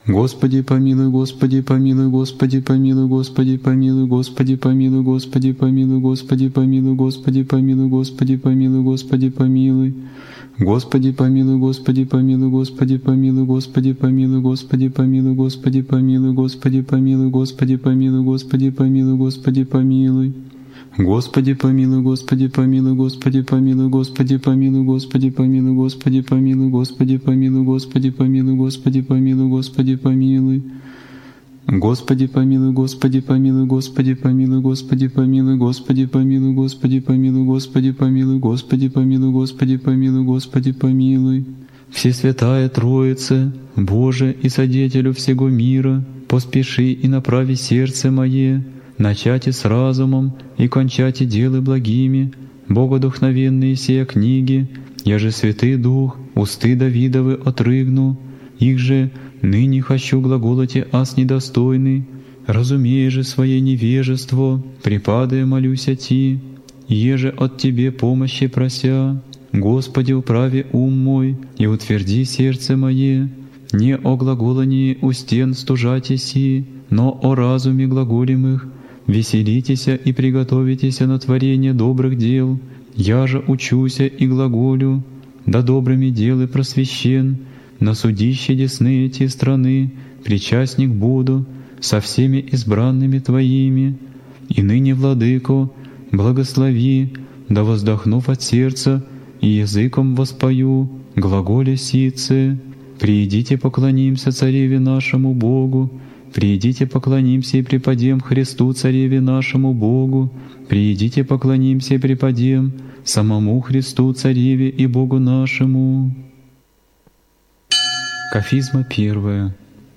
Господи помилуй, Господи помилуй, Господи помилуй, Господи помилуй, Господи помилуй, Господи помилуй, Господи помилуй, Господи помилуй, Господи помилуй, Господи помилуй. Господи помилуй, Господи помилуй, Господи помилуй, Господи помилуй, Господи помилуй, Господи помилуй, Господи помилуй, Господи помилуй, Господи помилуй, Господи помилуй. Господи помилуй, Господи помилуй, Господи помилуй, Господи помилуй, Господи помилуй, Господи помилуй, Господи помилуй, Господи помилуй, Господи помилуй, Господи помилуй. Господи помилуй, Господи помилуй, Господи помилуй, Господи помилуй, Господи помилуй, Господи помилуй, Господи помилуй, Господи помилуй, Господи помилуй, Господи помилуй. Всесвятая Троица, Боже и Содетелю всего мира, поспеши и направи сердце мое, начати с разумом и кончати делы благими, богодухновенные сия книги, я же Святый Дух, усты Давидовы отрыгну, их же ныне хочу глаголоте аз недостойный, разумея же свое невежество, припадая молюся Ти, еже от Тебе помощи прося, Господи, управи ум мой и утверди сердце мое, не о глаголании у стен стужатеси, но о разуме глаголимых, веселитеся и приготовитеся на творение добрых дел, я же учуся и глаголю, да добрыми делы просвещен, на судище десны эти страны, причастник буду со всеми избранными Твоими, и ныне, Владыко, благослови, да воздохнув от сердца и языком воспою, глаголе сице, приидите поклонимся Цареве нашему Богу, приидите поклонимся и преподем Христу Цареве нашему Богу, приидите поклонимся и преподем самому Христу Цареве и Богу нашему. Кафизма 1.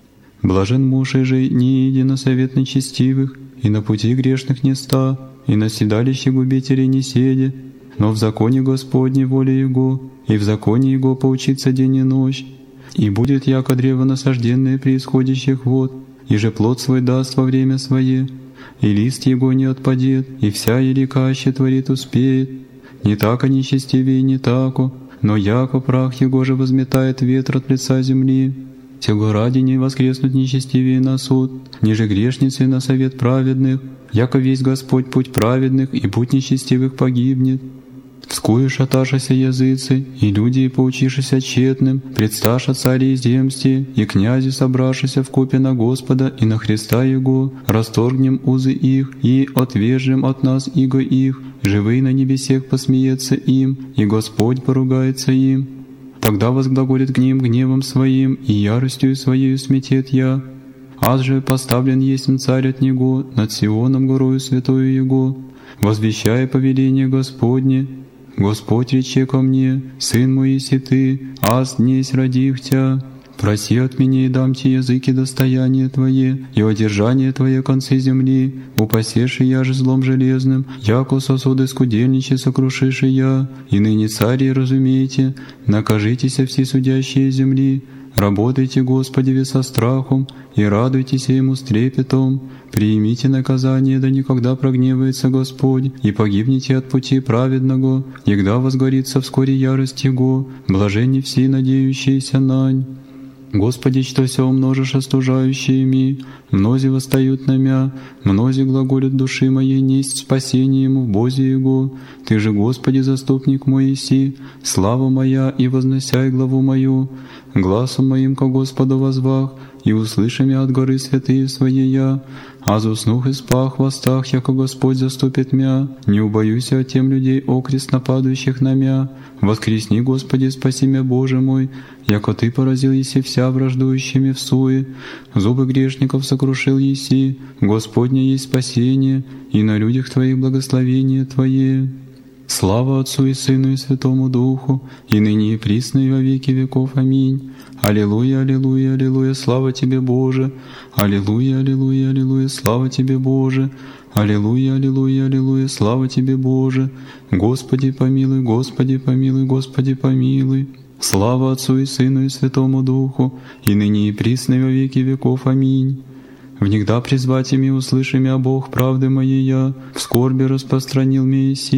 Блажен муж и же не иди на совет нечестивых, и на пути грешных не ста, и на седалище губителей не седе, но в законе Господней воле Его, и в законе Его поучится день и ночь. И будет яко древо насажденное при исходящих вод, и же плод свой даст во время свое, и лист его не отпадет, и вся елика аще творит успеет. Не тако нечестивее, не тако, но яко прах его же возметает ветер от лица земли. Сего ради не воскреснут нечестивее на суд, ниже грешницы на совет праведных, яко весь Господь путь праведных, и путь нечестивых погибнет. Вскую шаташася языцы, и люди, поучишися тщетным, предсташа цари земсти, и князи, собравшися в купе на Господа и на Христа Его, расторгнем узы их, и отвержем от нас иго их, живый на небесех посмеется им, и Господь поругается им. Тогда возглаголит к ним гневом своим, и яростью своею сметет я. Аз же поставлен есть царь от Него, над Сионом горою святою Его, возвещая повеление Господне. Господь рече ко мне, Сын мой, еси Ты, аз днесь родих Тя. Проси от меня и дам Ти языки достояние Твое, и одержание Твое концы земли, упасеши я же злом железным, яко сосуды скудельниче сокрушиши я, и ныне цари разумейте, накажитеся все судящие земли, работайте, Господи, со страхом, и радуйтесь Ему с трепетом. Приимите наказание, да никогда прогневается Господь, и погибнете от пути праведного, егда возгорится вскоре ярость Его, блаженни все надеющиеся нань. Господи, что все умножишь остужающими, мнози восстают на мя, мнози глаголят души моей, несть спасение ему в Бозе Его. Ты же, Господи, заступник мой еси, слава моя, и возносяй главу мою, гласом моим ко Господу возвах, и услыши мя от горы святые свои я, а заснух и спах в остах, яко Господь заступит мя, не убоюся от тем людей окрест нападающих на мя. Воскресни, Господи, спаси мя, Боже мой, яко Ты поразил еси вся враждующими в суе, зубы грешников сокрушил еси, Господне есть спасение, и на людях Твоих благословение Твое. Слава Отцу и Сыну и Святому Духу, и ныне и присно и во веки веков. Аминь. Аллилуйя, аллилуйя, аллилуйя, слава Тебе, Боже! Аллилуйя, аллилуйя, аллилуйя, слава Тебе, Боже! Аллилуйя, аллилуйя, аллилуйя, слава Тебе, Боже! Господи помилуй, Господи помилуй, Господи помилуй! Слава Отцу и Сыну и Святому Духу, и ныне и присно и во веки веков. Аминь. Внегда призвать ими услыши мя, Бог правды моей я, в скорби распространил мне еси.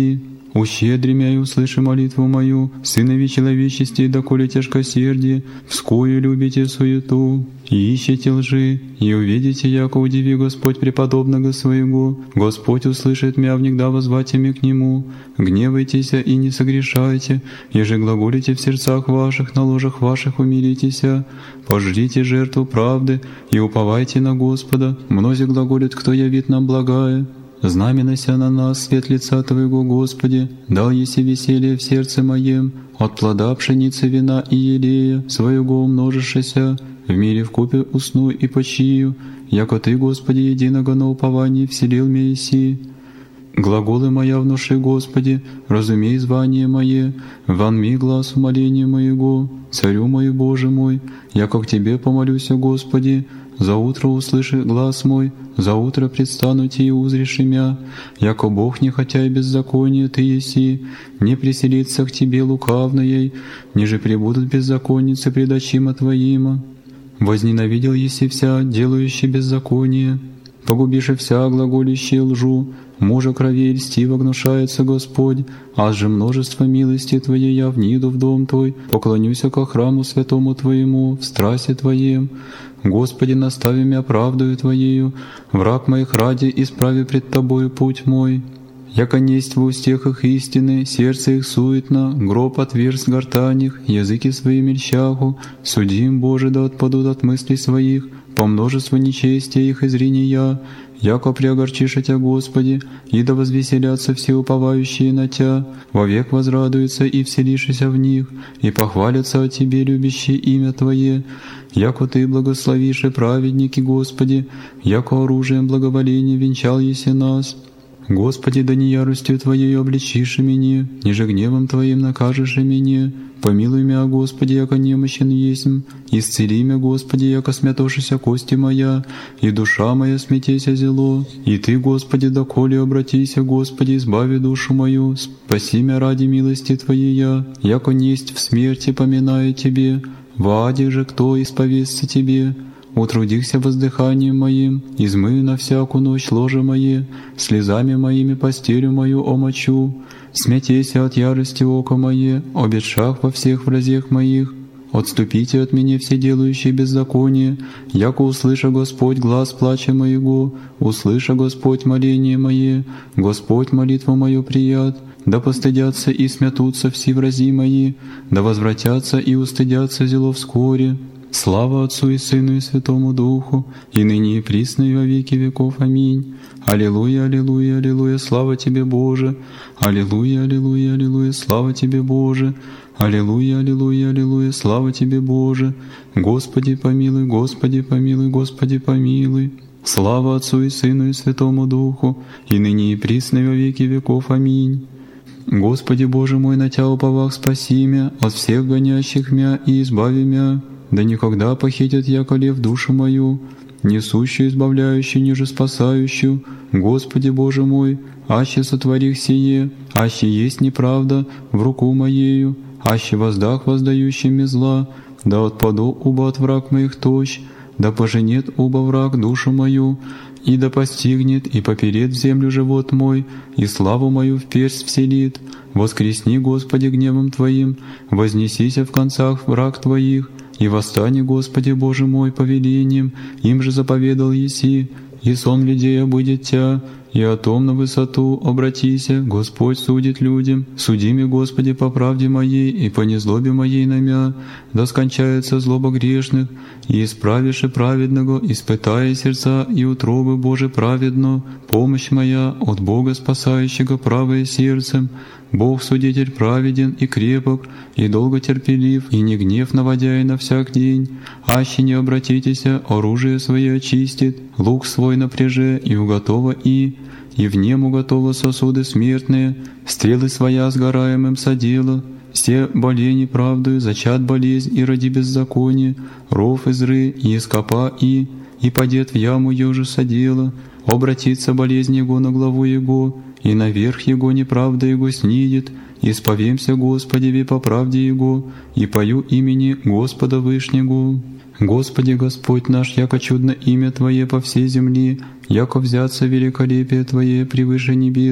Ущедри мя и услыши молитву мою, сынови человечести, доколе тяжкосердие, вскую любите суету, и ищете лжи, и увидите, яко удиви Господь преподобного своего. Господь услышит мя, внегда возвати ми к Нему. Гневайтесь и не согрешайте, еже глаголите в сердцах ваших, на ложах ваших умилитеся. Пожрите жертву правды и уповайте на Господа. Мнози глаголят, кто явит нам благое. Знаменася на нас свет лица Твоего, Господи, дал еси веселье в сердце моем, от плода пшеницы, вина и елея, своего умножишься, в мире вкупе усну и почию, яко Ты, Господи, единого на уповании вселил меня еси. Глаголы моя внуши, Господи, разумей звание мое, вонми глаз умоления моего, Царю мой, Боже мой, яко к Тебе помолюся, Господи, за утро услыши глас мой, за утро предстану Ти и узришь мя, яко Бог не хотя и беззаконие Ты еси, не приселится к Тебе лукавной, ниже пребудут беззаконницы пред очима Твоима. Возненавидел еси вся, делающий беззаконие, погубише вся, глаголящие лжу, мужа крови льстиво гнушается Господь, аз же множество милости Твоей я вниду в дом Твой, поклонюся ко храму святому Твоему, в страсти Твоем. Господи, настави мя правдою Твоею, враг моих ради исправи пред Тобою путь мой. Яко несть в устех их истины, сердце их суетно, гроб отверз гортань их, языки свои мельчаху, судим, Боже, да отпадут от мыслей своих, по множеству нечестия их изрения, яко приогорчишь Тя, Господи, и да возвеселятся все уповающие на Тя, вовек возрадуются и вселишься в них, и похвалятся о Тебе, любящие имя Твое, яко Ты благословишь и праведники, Господи, яко оружием благоволения венчал еси нас. Господи, да не яростью Твоею обличишь меня, ниже гневом Твоим накажешь меня. Помилуй мя, Господи, яко немощен есмь, исцели мя, Господи, яко смятошися кости моя, и душа моя смятеся зело. И Ты, Господи, доколе обратися, Господи, избави душу мою, спаси мя ради милости Твоей я, яко несть в смерти поминаю Тебе, в аде же кто исповестся Тебе. Утрудихся воздыханием моим, измыю на всяку ночь ложе мое, слезами моими постелю мою омочу. Смятейся от ярости око мое, обетшах во всех вразях моих. Отступите от меня все делающие беззаконие, яко услыша Господь глас плача моего, услыша Господь моление мое, Господь молитву мою прият. Да постыдятся и смятутся все врази мои, да возвратятся и устыдятся зело вскоре. Слава Отцу и Сыну и Святому Духу, и ныне и присно и во веки веков. Аминь. Аллилуйя, аллилуйя, аллилуйя, слава Тебе, Боже! Аллилуйя, аллилуйя, аллилуйя, слава Тебе, Боже! Аллилуйя, аллилуйя, аллилуйя, слава Тебе, Боже! Господи помилуй, Господи помилуй, Господи помилуй! Слава Отцу и Сыну и Святому Духу, и ныне и присно и во веки веков. Аминь. Господи Боже мой, на Тя уповах спаси мя от всех гонящих мя и избави мя. Да никогда похитят яко лев душу мою, несущую, избавляющую, ниже спасающую. Господи Боже мой, аще сотворих сие, аще есть неправда в руку моею, аще воздах воздающим мне зла, да отпаду уба от враг моих тощ, да поженет уба враг душу мою, и да постигнет, и поперед в землю живот мой, и славу мою в персть вселит. Воскресни, Господи, гневом Твоим, вознесися в концах враг Твоих, и восстань, Господи Боже мой, повелением, им же заповедал еси, и сон людей обыдет Тя, и о том на высоту обратися, Господь судит людям, суди ми, Господи, по правде моей и по незлобе моей на мя, да скончается злоба грешных, и исправишь и праведного, испытая сердца и утробы Божие праведно, помощь моя от Бога спасающего правое сердцем. Бог судитель праведен и крепок, и долготерпелив, и не гнев наводя и на всяк день. Аще не обратитеся, оружие свое очистит, лук свой напряже, и уготова и в нем уготова сосуды смертные, стрелы своя сгораемым содела. Все болени правдою зачат болезнь и ради беззакония, ров из ры и ископа и падет в яму еже содела. Обратится болезнь его на главу его, и наверх его неправда его снидет. Исповемся Господеве по правде его, и пою имени Господа Вышнего. Господи Господь наш, яко чудно имя Твое по всей земле, яко взяться великолепие Твое превыше небес,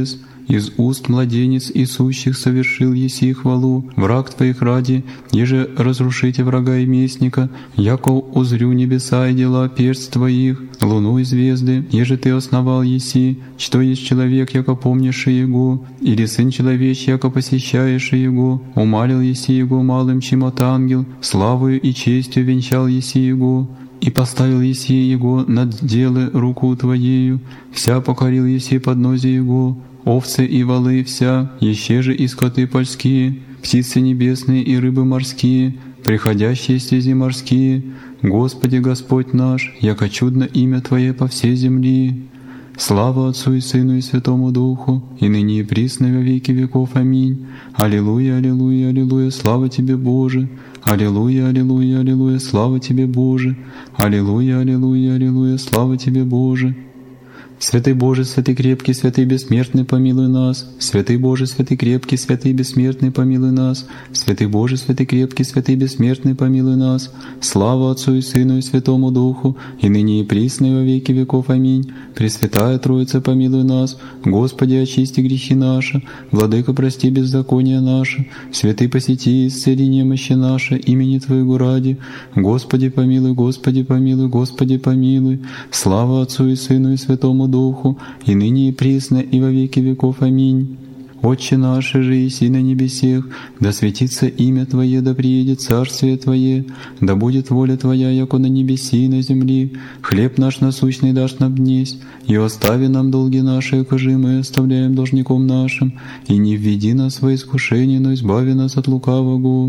из уст младенец и сущих совершил еси хвалу. Враг Твоих ради, еже разрушите врага и местника, яко узрю небеса и дела перст Твоих, луну и звезды, еже Ты основал еси, что есть человек, яко помнишь Его, или сын человечий, яко посещаешь Его, умалил еси Его малым, чем от ангел, славою и честью венчал еси Его, и поставил еси Его над делы руку Твоею, вся покорил еси поднозе Его, овцы и волы вся, еще же и скоты польские, птицы небесные и рыбы морские, приходящие стези морские, Господи Господь наш, яко чудно имя Твое по всей земли. Слава Отцу и Сыну и Святому Духу, и ныне и присно во веки веков. Аминь. Аллилуйя, аллилуйя, аллилуйя, слава Тебе, Боже! Аллилуйя, аллилуйя, аллилуйя, слава Тебе, Боже! Аллилуйя, аллилуйя, аллилуйя, слава Тебе, Боже! Святый Боже, святый крепкий, святый бессмертный, помилуй нас. Святый Боже, святый крепкий, святый бессмертный, помилуй нас. Святый Боже, святый крепкий, святый бессмертный, помилуй нас. Слава Отцу и Сыну и Святому Духу, и ныне и присно и во веки веков. Аминь. Пресвятая Троица, помилуй нас. Господи, очисти грехи наши. Владыка, прости беззакония наши. Святый, посети, исцели немощи наши, имени Твоего ради. Господи, помилуй, Господи, помилуй, Господи, помилуй. Слава Отцу и Сыну и Святому Духу, и ныне и присно, и во веки веков. Аминь. Отче наш, же еси на небесех, да светится имя Твое, да приедет царствие Твое, да будет воля Твоя, яко на небеси и на земли. Хлеб наш насущный дашь нам днесь, и остави нам долги наши, якоже мы оставляем должником нашим, и не введи нас во искушение, но избави нас от лукавого.